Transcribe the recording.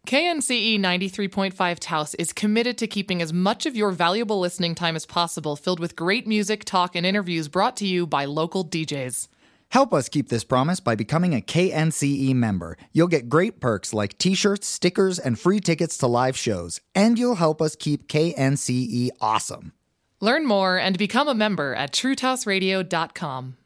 KNCE 93.5 Taos is committed to keeping as much of your valuable listening time as possible filled with great music, talk, and interviews brought to you by local DJs. Help us keep this promise by becoming a KNCE member. You'll get great perks like t-shirts, stickers, and free tickets to live shows. And you'll help us keep KNCE awesome. Learn more and become a member at TrueTaosRadio.com.